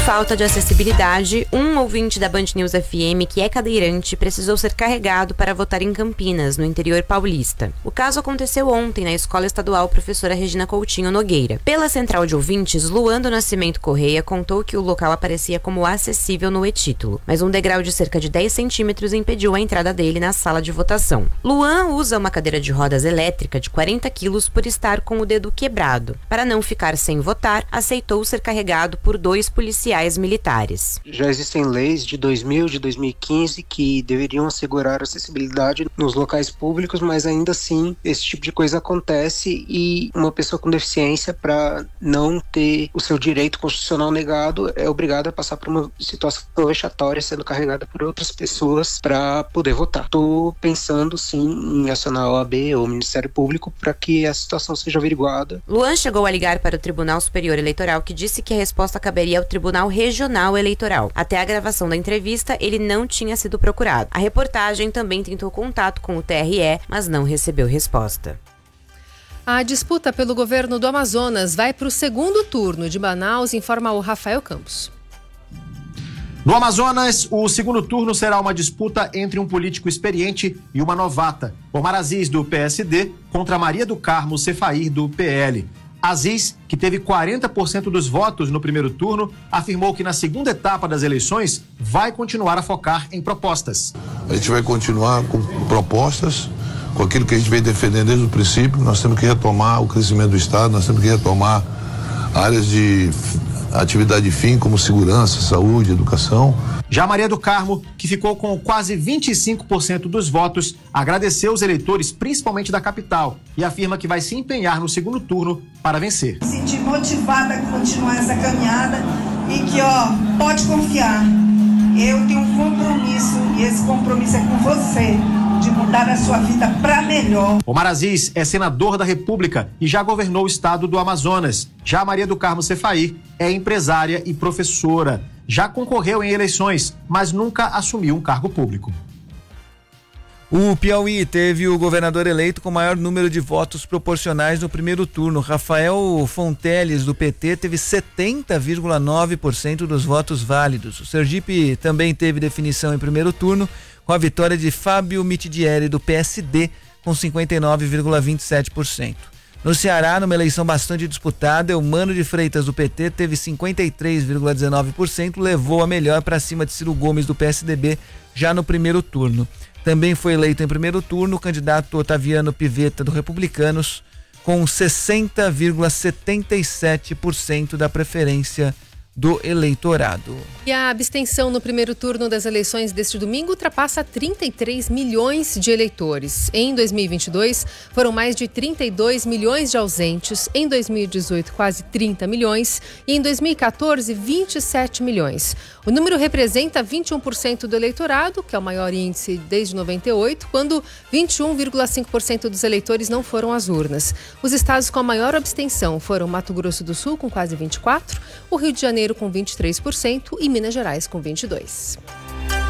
falta de acessibilidade, um ouvinte da Band News FM, que é cadeirante, precisou ser carregado para votar em Campinas, no interior paulista. O caso aconteceu ontem na Escola Estadual Professora Regina Coutinho Nogueira. Pela central de ouvintes, Luan do Nascimento Correia contou que o local aparecia como acessível no e-título, mas um degrau de cerca de 10 centímetros impediu a entrada dele na sala de votação. Luan usa uma cadeira de rodas elétrica de 40 quilos por estar com o dedo quebrado. Para não ficar sem votar, aceitou ser carregado por 2 policiais militares. Já existem leis de 2000, de 2015 que deveriam assegurar acessibilidade nos locais públicos, mas ainda assim esse tipo de coisa acontece e uma pessoa com deficiência, para não ter o seu direito constitucional negado, é obrigada a passar por uma situação vexatória sendo carregada por outras pessoas para poder votar. Estou pensando sim em acionar a OAB ou o Ministério Público para que a situação seja averiguada. Luan chegou a ligar para o Tribunal Superior Eleitoral, que disse que a resposta caberia ao Tribunal Regional Eleitoral. Até a gravação da entrevista, ele não tinha sido procurado. A reportagem também tentou contato com o TRE, mas não recebeu resposta. A disputa pelo governo do Amazonas vai para o segundo turno. De Manaus, informa o Rafael Campos. No Amazonas, o segundo turno será uma disputa entre um político experiente e uma novata. Omar Aziz, do PSD, contra Maria do Carmo Cefair, do PL. Aziz, que teve 40% dos votos no primeiro turno, afirmou que na segunda etapa das eleições vai continuar a focar em propostas. A gente vai continuar com propostas, com aquilo que a gente vem defendendo desde o princípio. Nós temos que retomar o crescimento do Estado, nós temos que retomar áreas de atividade fim, como segurança, saúde, educação. Já Maria do Carmo, que ficou com quase 25% dos votos, agradeceu os eleitores, principalmente da capital, e afirma que vai se empenhar no segundo turno para vencer. Me senti motivada a continuar essa caminhada e que, pode confiar, eu tenho um compromisso e esse compromisso é com você, de mudar a sua vida para melhor. Omar Aziz é senador da República e já governou o estado do Amazonas. Já Maria do Carmo Cefair é empresária e professora. Já concorreu em eleições, mas nunca assumiu um cargo público. O Piauí teve o governador eleito com maior número de votos proporcionais no primeiro turno. Rafael Fonteles, do PT, teve 70,9% dos votos válidos. O Sergipe também teve definição em primeiro turno, com a vitória de Fábio Mitidieri, do PSD, com 59,27%. No Ceará, numa eleição bastante disputada, Eumano de Freitas, do PT, teve 53,19%, levou a melhor para cima de Ciro Gomes, do PSDB, já no primeiro turno. Também foi eleito em primeiro turno o candidato Otaviano Pivetta, do Republicanos, com 60,77% da preferência do eleitorado. E a abstenção no primeiro turno das eleições deste domingo ultrapassa 33 milhões de eleitores. Em 2022, foram mais de 32 milhões de ausentes. Em 2018, quase 30 milhões. E em 2014, 27 milhões. O número representa 21% do eleitorado, que é o maior índice desde 98, quando 21,5% dos eleitores não foram às urnas. Os estados com a maior abstenção foram Mato Grosso do Sul, com quase 24%, o Rio de Janeiro com 23% e Minas Gerais com 22%.